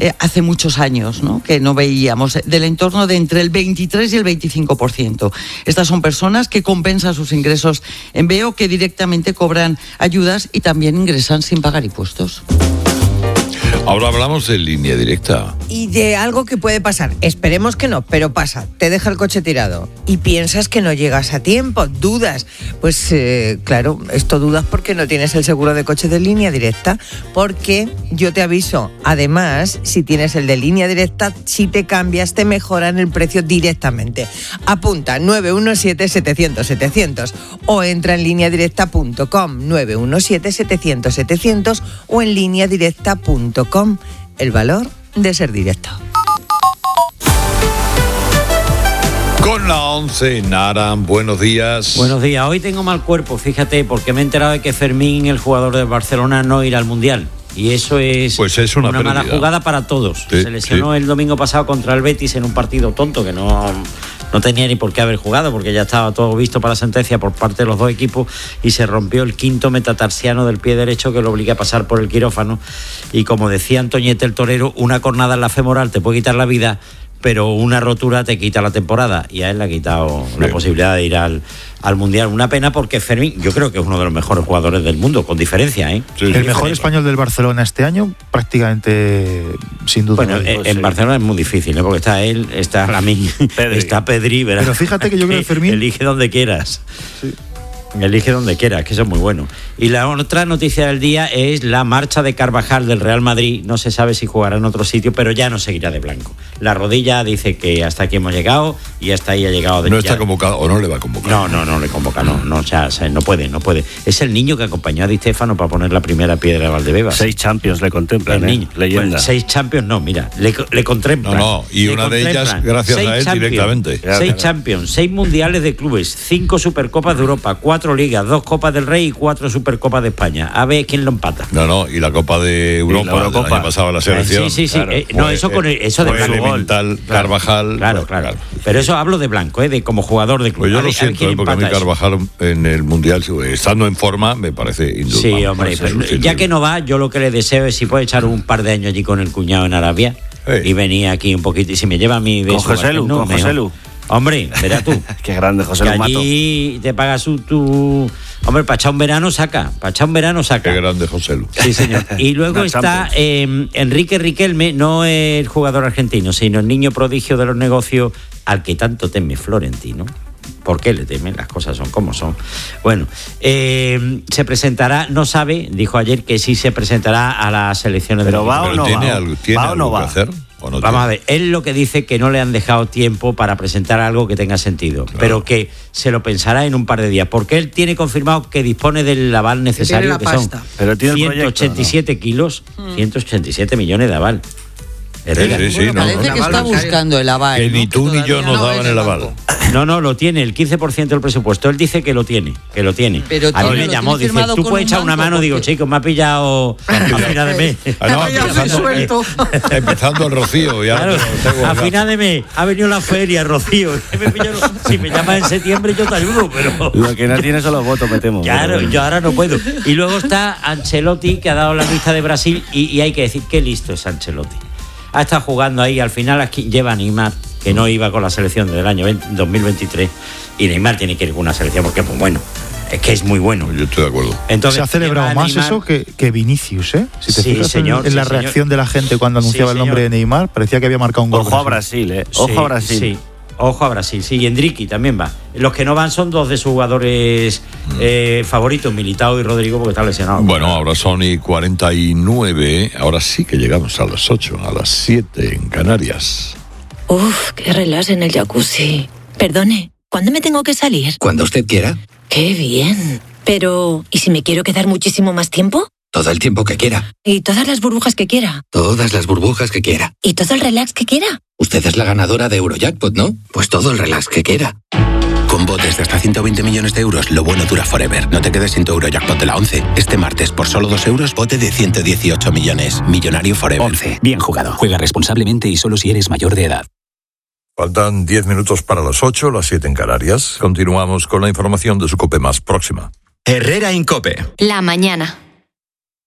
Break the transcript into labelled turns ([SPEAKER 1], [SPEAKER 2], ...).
[SPEAKER 1] hace muchos años, ¿no?, que no veíamos, del entorno de entre el 23 y el 25%. Estas son personas que compensan sus ingresos en B.O., que directamente cobran ayudas y también ingresan sin pagar impuestos.
[SPEAKER 2] Ahora hablamos de Línea Directa.
[SPEAKER 3] Y de algo que puede pasar. Esperemos que no, pero pasa. Te deja el coche tirado y piensas que no llegas a tiempo. Dudas. Pues claro, esto dudas porque no tienes el seguro de coche de Línea Directa. Porque yo te aviso, además, si tienes el de Línea Directa, si te cambias, te mejoran el precio directamente. Apunta 917-700-700 o entra en lineadirecta.com, 917-700-700 o en lineadirecta.com. El valor de ser directo.
[SPEAKER 2] Con la 11, Nara, buenos días.
[SPEAKER 4] Buenos días. Hoy tengo mal cuerpo, fíjate, porque me he enterado de que Fermín, el jugador de Barcelona, no irá al Mundial. Y eso es,
[SPEAKER 2] pues es una
[SPEAKER 4] mala jugada para todos.
[SPEAKER 2] Sí,
[SPEAKER 4] se lesionó el domingo pasado contra el Betis en un partido tonto que no tenía ni por qué haber jugado, porque ya estaba todo visto para sentencia por parte de los dos equipos, y se rompió el quinto metatarsiano del pie derecho, que lo obliga a pasar por el quirófano. Y como decía Antoñete el torero, una cornada en la femoral te puede quitar la vida, pero una rotura te quita la temporada, y a él le ha quitado la posibilidad de ir al Mundial. Una pena, porque Fermín, yo creo que es uno de los mejores jugadores del mundo, con diferencia, ¿eh?
[SPEAKER 5] Sí, el mejor español del Barcelona este año, prácticamente, sin duda.
[SPEAKER 4] Bueno, en Barcelona es muy difícil, ¿eh? Porque está él, está Lamine, está Pedri, ¿verdad?
[SPEAKER 5] Pero fíjate que yo creo que Fermín...
[SPEAKER 4] Elige donde quieras.
[SPEAKER 5] Sí.
[SPEAKER 4] Elige donde quieras, que eso es muy bueno. Y la otra noticia del día es la marcha de Carvajal del Real Madrid. No se sabe si jugará en otro sitio, pero ya no seguirá de blanco. La rodilla dice que hasta aquí hemos llegado y hasta ahí ha llegado.
[SPEAKER 2] ¿No está convocado o no le va a convocar?
[SPEAKER 4] No le convoca, no, o sea, no puede. Es el niño que acompañó a Di Stéfano para poner la primera piedra de Valdebebas.
[SPEAKER 6] 6 Champions le contemplan,
[SPEAKER 4] niño.
[SPEAKER 6] Leyenda.
[SPEAKER 4] Bueno, 6 Champions no, mira, le contemplan.
[SPEAKER 2] No, y una de ellas gracias a él directamente.
[SPEAKER 4] 6 Champions, 6 mundiales de clubes, 5 Supercopas de Europa, 4 ligas, 2 Copas del Rey y 4 Supercopas de España. A ver quién lo empata.
[SPEAKER 2] No, y la Copa de Europa, el año pasado la selección.
[SPEAKER 4] Sí. Claro. No, eso con eso de blanco.
[SPEAKER 2] Elemental, Carvajal.
[SPEAKER 4] Claro. Pero eso hablo de blanco, de como jugador de club.
[SPEAKER 2] Pues yo lo siento, porque a mí Carvajal en el Mundial, estando en forma, me parece indudable.
[SPEAKER 4] Sí, hombre, ya que no va, yo lo que le deseo es si puede echar un par de años allí con el cuñado en Arabia y venir aquí un poquito, y si me lleva a mí de
[SPEAKER 6] con José Lu.
[SPEAKER 4] Hombre, verás tú.
[SPEAKER 6] Qué grande, José Lu Mato.
[SPEAKER 4] Allí te pagas tu... Hombre, para echar un verano saca.
[SPEAKER 2] Qué grande José Lu.
[SPEAKER 4] Sí, señor. Y luego está Enrique Riquelme, no el jugador argentino, sino el niño prodigio de los negocios al que tanto teme Florentino. ¿Por qué le temen? Las cosas son como son. Bueno, se presentará, no sabe, dijo ayer que sí se presentará a las elecciones de
[SPEAKER 6] la
[SPEAKER 4] Liga.
[SPEAKER 6] ¿Pero
[SPEAKER 2] tiene algo que hacer?
[SPEAKER 4] Vamos a ver, él lo que dice que no le han dejado tiempo para presentar algo que tenga sentido, pero que se lo pensará en un par de días, porque él tiene confirmado que dispone del aval necesario, que son
[SPEAKER 6] pero tiene
[SPEAKER 4] 187 kilos, 187 millones de aval.
[SPEAKER 2] Sí,
[SPEAKER 1] Parece que está buscando el aval.
[SPEAKER 2] Que ni tú ni yo nos daban el aval.
[SPEAKER 4] No, lo tiene, el 15% del presupuesto. Él dice que lo tiene.
[SPEAKER 1] Pero
[SPEAKER 4] a mí me llamó, dice, tú puedes echar una mano. Digo, chicos, me ha pillado a final de mes.
[SPEAKER 2] Empezando el Rocío. Ya
[SPEAKER 4] claro, a final de mes ha venido la feria, Rocío. Si me llamas en septiembre yo te ayudo, pero...
[SPEAKER 6] Lo que no tiene son los votos, me temo.
[SPEAKER 4] Claro, yo ahora no puedo. Y luego está Ancelotti, que ha dado la lista de Brasil, y hay que decir, qué listo es Ancelotti. Ha estado jugando ahí, al final aquí lleva a Neymar, que no iba con la selección del año 2023, y Neymar tiene que ir con una selección porque, pues bueno, es que es muy bueno.
[SPEAKER 2] Yo estoy de acuerdo.
[SPEAKER 5] Entonces, se ha celebrado más Neymar, eso que Vinicius, ¿eh? Si te fijas en la reacción de la gente cuando anunciaba el nombre de Neymar, parecía que había marcado un gol.
[SPEAKER 6] Ojo a Brasil, Ojo a Brasil.
[SPEAKER 4] Sí. Ojo a Brasil, sí, y Endricky también va. Los que no van son 2 de sus jugadores favoritos, Militao y Rodrigo, porque están lesionados.
[SPEAKER 2] Bueno, ahora son y 49, ahora sí que llegamos a las 8, a las 7 en Canarias.
[SPEAKER 7] Uf, qué relax en el jacuzzi. Perdone, ¿cuándo me tengo que salir?
[SPEAKER 8] Cuando usted quiera.
[SPEAKER 7] Qué bien. Pero, ¿y si me quiero quedar muchísimo más tiempo?
[SPEAKER 8] Todo el tiempo que quiera.
[SPEAKER 7] ¿Y todas las burbujas que quiera?
[SPEAKER 8] Todas las burbujas que quiera.
[SPEAKER 7] ¿Y todo el relax que quiera?
[SPEAKER 8] Usted es la ganadora de Eurojackpot, ¿no? Pues todo el relax que quiera. Con botes de hasta 120 millones de euros, lo bueno dura forever. No te quedes sin tu Eurojackpot de la 11. Este martes, por solo 2 euros, bote de 118 millones. Millonario forever.
[SPEAKER 9] 11. Bien jugado. Juega responsablemente y solo si eres mayor de edad.
[SPEAKER 2] Faltan 10 minutos para las 8, las 7 en Canarias. Continuamos con la información de su COPE más próxima.
[SPEAKER 10] Herrera Incope.
[SPEAKER 11] La mañana.